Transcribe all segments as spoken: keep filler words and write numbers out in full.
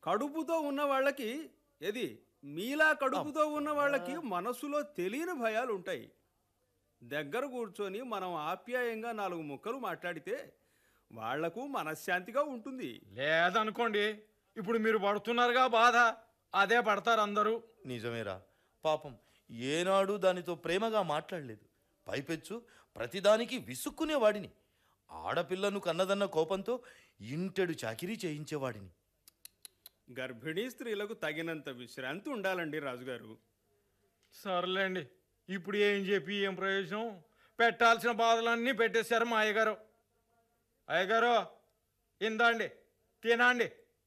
కడుపుతో ఉన్న వాళ్ళకి ఏది మీలా కడుపుతో ఉన్న వాళ్ళకి మనసులో తెలియని భయాలు ఉంటాయి. దగ్గర కూర్చొని మనం ఆప్యాయంగా నాలుగు ముక్కలు మాట్లాడితే వాళ్లకు మనశ్శాంతిగా ఉంటుంది. లేదనుకోండి, ఇప్పుడు మీరు పడుతున్నారుగా బాధ, అదే పడతారు అందరూ. నిజమేరా, పాపం ఏనాడు దానితో ప్రేమగా మాట్లాడలేదు. పైపెచ్చు ప్రతిదానికి విసుక్కునేవాడిని. ఆడపిల్లను కన్నదన్న కోపంతో ఇంటెడు చాకిరీ చేయించేవాడిని. గర్భిణీ స్త్రీలకు తగినంత విశ్రాంతి ఉండాలండి రాజుగారు. సర్లేండి, ఇప్పుడు ఏం చెప్పి ఏం ప్రయోజనం? పెట్టాల్సిన బాధలన్నీ పెట్టేశారు మా అయ్యగారు. అయ్యగారు ఇందండి, తినండి.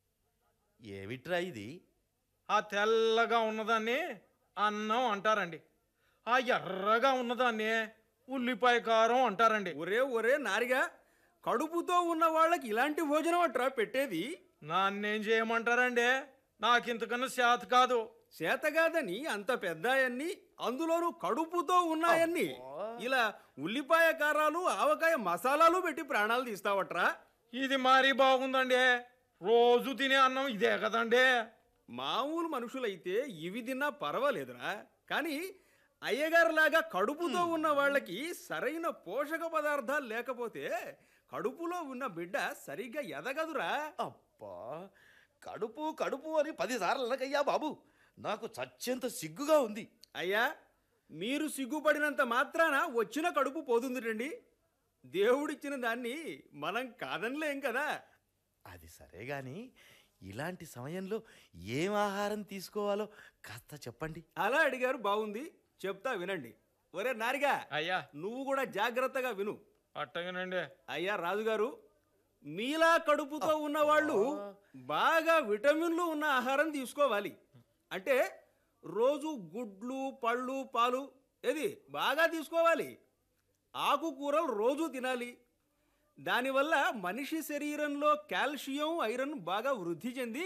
ఏమిట్రా ఇది? ఆ తెల్లగా ఉన్నదాన్ని అన్నం అంటారండి, ఆ ఎర్రగా ఉన్నదాన్ని ఉల్లిపాయ కారం అంటారండి. ఒరే ఒరే నారిగా, కడుపుతో ఉన్న వాళ్ళకి ఇలాంటి భోజనం అట్రా పెట్టేది? నాన్నేం చేయమంటారండి? నాకు ఇంతకన్నా శాత కాదు. చేతగాదని అంత పెద్దాయన్ని, అందులోనూ కడుపుతో ఉన్నాయన్ని ఇలా ఉల్లిపాయ కారాలు ఆవకాయ మసాలాలు పెట్టి ప్రాణాలు తీస్తావట్రా? ఇది మరీ బాగుందండి. రోజు తినే అన్నం ఇదే కదండి. మామూలు మనుషులైతే ఇవి తిన్నా పర్వాలేదురా, కానీ అయ్యగారులాగా కడుపుతో ఉన్న వాళ్ళకి సరైన పోషక పదార్థాలు లేకపోతే కడుపులో ఉన్న బిడ్డ సరిగ్గా ఎదగదురా. అబ్బా, కడుపు కడుపు అని పదిసార్లు అనకయ్యా బాబు, నాకు చచ్చేంత సిగ్గుగా ఉంది. అయ్యా, మీరు సిగ్గుపడినంత మాత్రాన వచ్చిన కడుపు పోతుందిటండి. దేవుడిచ్చిన దాన్ని మనం కాదనిలేం కదా. అది సరే గాని ఇలాంటి సమయంలో ఏం ఆహారం తీసుకోవాలో కాస్త చెప్పండి. అలా అడిగారు, బాగుంది, చెప్తా వినండి. ఒరే నారిగా, అయ్యా నువ్వు కూడా జాగ్రత్తగా విను. అట్టగనండి. అయ్యా రాజుగారు, మీలా కడుపుతో ఉన్నవాళ్ళు బాగా విటమిన్లు ఉన్న ఆహారం తీసుకోవాలి. అంటే రోజు గుడ్లు పళ్ళు పాలు ఏది బాగా తీసుకోవాలి. ఆకుకూరలు రోజు తినాలి. దానివల్ల మనిషి శరీరంలో కాల్షియం ఐరన్ బాగా వృద్ధి చెంది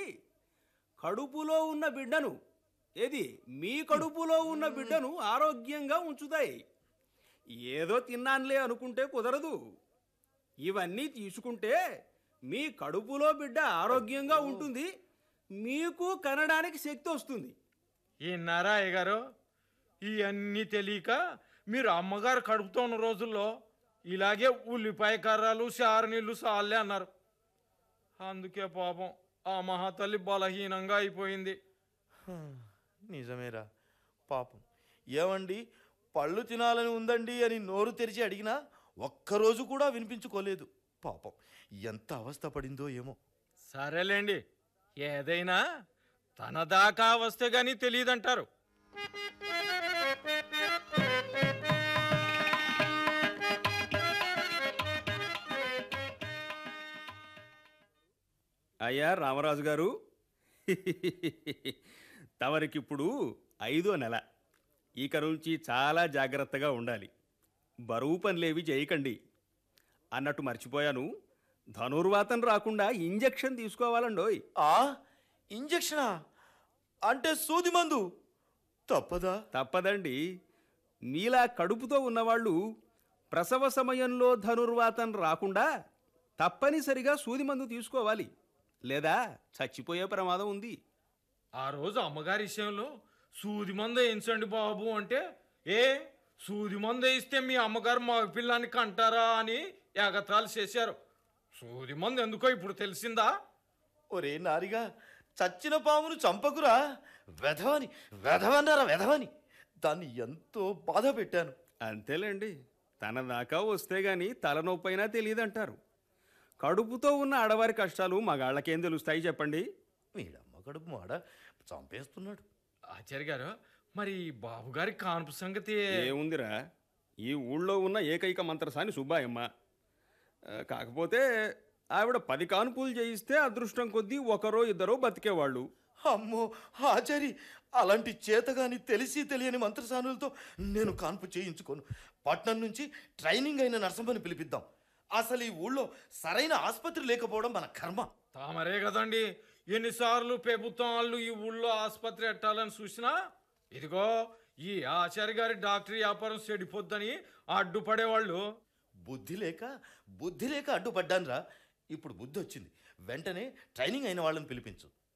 కడుపులో ఉన్న బిడ్డను ఏది మీ కడుపులో ఉన్న బిడ్డను ఆరోగ్యంగా ఉంచుతాయి. ఏదో తిన్నానులే అనుకుంటే కుదరదు. ఇవన్నీ తీసుకుంటే మీ కడుపులో బిడ్డ ఆరోగ్యంగా ఉంటుంది, మీకు కనడానికి శక్తి వస్తుంది. ఈన్నారా అయ్యగారు, ఇవన్నీ తెలియక మీరు అమ్మగారు కడుపుతో ఉన్న రోజుల్లో ఇలాగే ఉల్లిపాయ కర్రాలు చారు నీళ్ళు సాల్లే అన్నారు. అందుకే పాపం ఆ మహాతల్లి బలహీనంగా అయిపోయింది. నిజమేరా, పాపం. ఏమండి, పళ్ళు తినాలని ఉందండి అని నోరు తెరిచి అడిగినా ఒక్కరోజు కూడా వినిపించుకోలేదు. పాపం ఎంత అవస్థ పడిందో ఏమో. సరేలేండి, ఏదైనా తన దాకా వస్తే గానీ తెలియదంటారు. అయ్యా రామరాజు గారు, తమరికిప్పుడు ఐదో నెల. ఇక నుంచి చాలా జాగ్రత్తగా ఉండాలి. బరువు పనులేవి చేయకండి. అన్నట్టు మర్చిపోయాను, ధనుర్వాతం రాకుండా ఇంజెక్షన్ తీసుకోవాలండోయ్. ఆ ఇంజెక్షనా? అంటే సూది మందు? తప్పదా? తప్పదండి. మీలా కడుపుతో ఉన్నవాళ్ళు ప్రసవ సమయంలో ధనుర్వాతం రాకుండా తప్పనిసరిగా సూది మందు తీసుకోవాలి, లేదా చచ్చిపోయే ప్రమాదం ఉంది. ఆ రోజు అమ్మగారి విషయంలో సూది మందు వేయించండి బాబు అంటే, ఏ సూది మందు వేయిస్తే మీ అమ్మగారు మా పిల్లాన్ని కంటారా అని ఎగతాళి చేశారు. సూది మందు ఎందుకో ఇప్పుడు తెలిసిందా? ఒరే నారిగా, చచ్చిన పామును చంపకురా, వెధవని వెధవన్నారా వెధవని. దాన్ని ఎంతో బాధ పెట్టాను. అంతేలేండి, తన దాకా వస్తే గాని తలనొప్పైనా తెలియదంటారు. కడుపుతో ఉన్న ఆడవారి కష్టాలు మగాళ్ళకేం తెలుస్తాయి చెప్పండి. వీళ్ళమ్మ కడుపు మాడ చంపేస్తున్నాడు. ఆచార్య గారు, మరి బాబుగారి కాన్పు సంగతి ఏముందిరా, ఈ ఊళ్ళో ఉన్న ఏకైక మంత్రసాని సుబ్బాయమ్మ. కాకపోతే ఆవిడ పది కాన్పులు చేయిస్తే అదృష్టం కొద్దీ ఒకరో ఇద్దరో బతికేవాళ్ళు. అమ్మో ఆచారి, అలాంటి చేతగాని తెలిసి తెలియని మంత్రసానులతో నేను కాన్పు చేయించుకోను. పట్నం నుంచి ట్రైనింగ్ అయిన నర్సమ్మని పిలిపిద్దాం. అసలు ఈ ఊళ్ళో సరైన ఆసుపత్రి లేకపోవడం మన కర్మ. తామరే కదండి ఎన్నిసార్లు ప్రభుత్వం వాళ్ళు ఈ ఊళ్ళో ఆసుపత్రి ఎట్టాలని చూసినా, ఇదిగో ఈ ఆచార్య గారి డాక్టరీ వ్యాపారం చెడిపోద్దని అడ్డుపడేవాళ్ళు. బుద్ధి లేక బుద్ధి లేక అడ్డుపడ్డానురా. ఇప్పుడు బుద్ధి వచ్చింది. వెంటనే ట్రైనింగ్ అయిన వాళ్ళని పిలిపించు.